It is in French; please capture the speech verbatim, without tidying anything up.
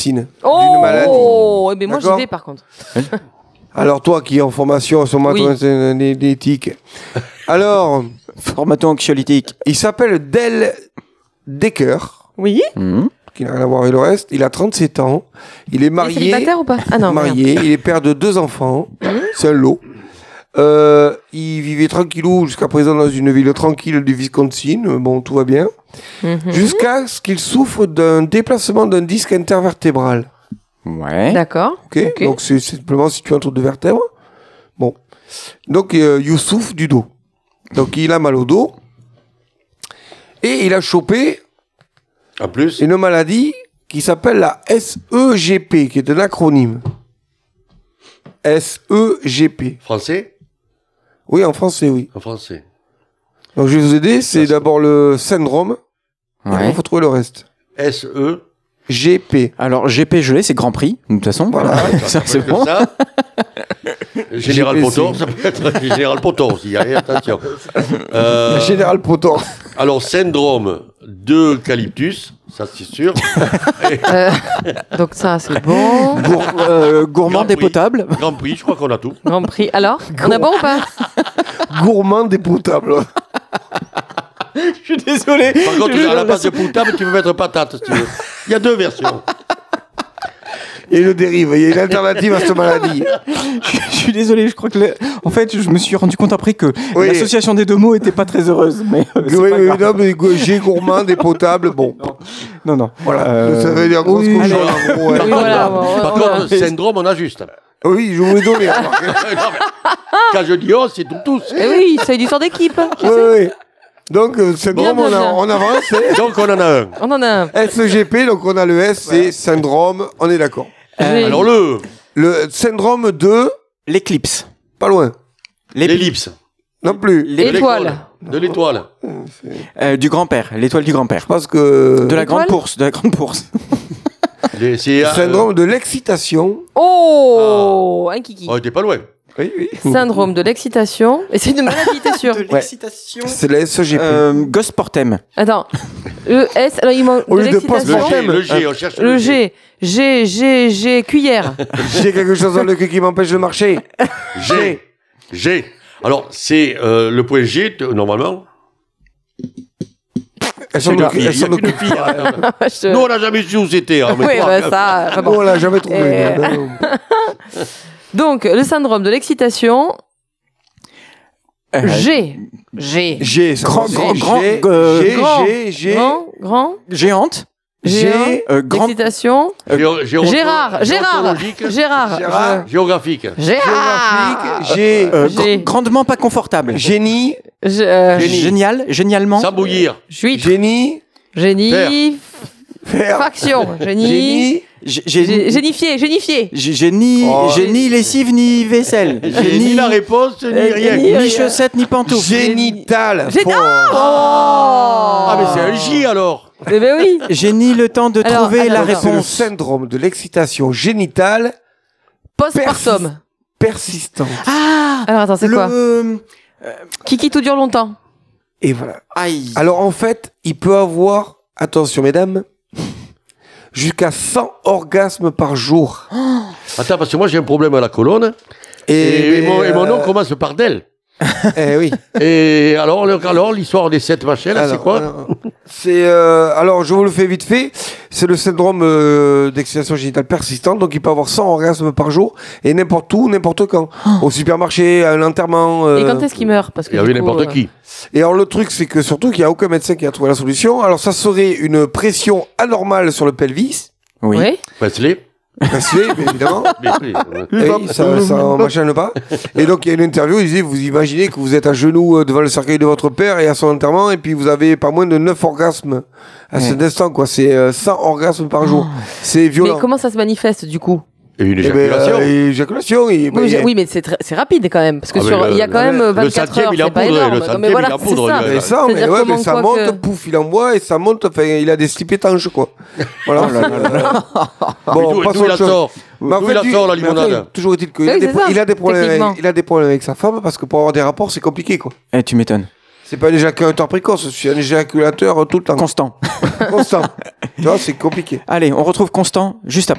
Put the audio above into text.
Oh, d'une maladie. Oh, mais moi D'accord. j'y vais par contre. Alors toi qui es en formation sur Oui. mathématiques, alors Formaton anxiolytique. il s'appelle Del Decker, Oui. Mmh. qui n'a rien à voir avec le reste. Il a trente-sept ans. Il est Il est marié. célibataire ou pas? Ah non. marié. Il est père de deux enfants. C'est un lot. Euh, il vivait tranquillou jusqu'à présent dans une ville tranquille du Wisconsin. Bon, tout va bien. merde. Mhm. Jusqu'à ce qu'il souffre d'un déplacement d'un disque intervertébral. Ouais. D'accord. Ok. Ok. Donc c'est c'est simplement situé entre deux vertèbres. Bon. Donc euh, Youssouf du dos. Donc il a mal au dos. Et il a chopé En plus, une maladie qui s'appelle la S E G P, qui est un acronyme. S E G P. français Oui, en français, oui. En français. Donc je vais vous aider. C'est d'abord le syndrome. Il Ouais. faut trouver le reste. S E. G P. Alors, G P gelé, c'est Grand Prix, de toute façon. Voilà. Ça, c'est bon. Ça. Général G P C. Potor, ça peut être Général Potor aussi, hein, attention. Euh, Général Potor. alors, syndrome d'eucalyptus, ça c'est sûr. Euh, donc ça c'est bon. Gour- euh, gourmand Grand Prix. dépotable. Grand Prix, je crois qu'on a tout. Grand Prix. Alors, on a bon ou pas? Gourmand dépotable. Je suis désolé. Par contre, à la place de potable, tu peux mettre patate si tu veux. Il y a deux versions. Et le dérive. Il y a une alternative à cette maladie. Je suis désolé, je crois que... le- En fait, je me suis rendu compte après que Oui. l'association des deux mots était pas très heureuse. Mais euh, c'est Oui, pas oui, grave. non, mais G gourmand dépotable. Bon. Non, non. Voilà. Euh, Ça veut dire grosse oui, cochonne, allez. en gros, ouais. Oui, voilà. bon, Par on a- contre, syndrome, on a juste. Oui, je vous l'ai donné. remarquez. Non, mais quand je dis on, c'est tout tous. Eh oui, c'est du sort d'équipe. Oui, oui. Donc, euh, syndrome, Bien, on, bien, a- bien. on avance. hein. Donc, on en a un. On en a un. S E G P, donc on a le S, c'est syndrome, on est d'accord. J'ai- Alors, le, Le syndrome de... L'éclipse. Pas loin. L'épi- l'ellipse. Non plus. De Étoile. l'école. De l'étoile. euh, du grand-père. L'étoile du grand-père. Je pense que... De la grande Étoile course. De la grande course. Les- C'est. euh, Syndrome de l'excitation. Oh, un kiki. Oh, t'es pas loin. Oui, oui. Syndrome de l'excitation. Et c'est une maladie, t'es sûr? De l'excitation. C'est la S E G P. Euh, Gosportem. Attends. Le S, alors il manque Au de lieu de Le l'excitation. G, le G, on cherche Le G. G, G, G, cuillère. J'ai quelque chose dans le cul qui m'empêche de marcher. G. G. Alors, c'est euh, le point G, t- normalement. Elles sont C'est de une cul- fille, elles il y a sont de qu'une cul. fille. hein. Je- Nous, on n'a jamais su où c'était. hein, mais Oui, toi, bah, ça. enfin bon. Bon, on l'a jamais trouvé. Et- mais, non. Donc, le syndrome de l'excitation. Euh, G. G. G, ça Grand, commence grand, G, grand, G, euh, G, grand, G, G, Grand, grand. Géante. Géant. G, Euh, grand. Excitation. Géo- géo- Gérard. Gérard. géontologique, Gérard. Gérard. Géographique. Je- Gérard. géographique, G, Euh, G. gr- grandement pas confortable. génie, Je- euh, Génie. Génial. Génialement. Sans bouillir. Juif. génie, Génie. faire, Fraction. Génie. génie, Gé- Gé- Génie. Génifié. Génifié. Gé- Génie. Oh. Génie lessive ni vaisselle. J'ai ni la réponse, ni Euh, rien. ni- Ni chaussettes ni pantoufles. génital. Gé- Fort. Oh. Ah, mais c'est un J alors. Eh ben oui. Génie le temps de Alors, trouver alors, la alors. C'est le réponse. syndrome de l'excitation génitale Postpartum. persistante. Ah. Alors attends, c'est quoi? Le. Kiki tout dure longtemps. Et voilà. Aïe. Alors en fait, il peut avoir, attention mesdames, jusqu'à cent orgasmes par jour. Attends, parce que moi j'ai un problème à la colonne. Et, et mon, et mon nom commence par Del. Eh oui. Et alors, le- alors l'histoire des sept machins, là, c'est Alors, quoi alors, C'est euh, alors je vous le fais vite fait. C'est le syndrome euh, d'excitation génitale persistante. Donc il peut avoir cent orgasmes par jour et n'importe où, n'importe quand, au supermarché, à un enterrement. euh, Et quand est-ce qu'il meurt? Parce que Il y avait du coup, n'importe euh, qui. Et alors le truc, c'est que surtout qu'il n'y a aucun médecin qui a trouvé la solution. Alors ça serait une pression anormale sur le pelvis. Oui. Oui. Wesley. Facile, bien évidemment. Mais oui, ouais. Oui, ça, ça en machine pas. Et donc, il y a une interview, il disait, vous imaginez que vous êtes à genoux euh, devant le cercueil de votre père et à son enterrement, et puis vous avez pas moins de neuf orgasmes à cet instant, quoi. C'est euh, cent orgasmes par jour. C'est violent. Mais comment ça se manifeste du coup? Et une Eh ben, éjaculation. euh, éjaculation, il- Oui, il- j'ai- oui, mais c'est très- c'est rapide quand même. Parce que Ah, sur, mais le- il y a quand même le vingt-quatre centième, heures, il est en c'est pas poudre, énorme. le Non, centième, mais il voilà, est en c'est poudre, ça. il est- Mais ça, mais, C'est-à-dire ouais, comment mais ça quoi monte, que- pouf, il envoie et ça monte, enfin, il a des slips étanches, quoi. Voilà. Mais Bon, d'où- passe d'où à il la autre chose. sort Mais en D'où fait, il la lui- sort, la mais après, limonade toujours est-il qu'il Oui, a, des c'est pro- ça, il a des problèmes, techniquement. avec- il a des problèmes avec sa femme parce que pour avoir des rapports, c'est compliqué, quoi. Eh, tu m'étonnes. C'est pas un éjaculateur précoce, je suis un éjaculateur tout le temps. Constant. Constant. Tu vois, c'est compliqué. Allez, on retrouve Constant juste après.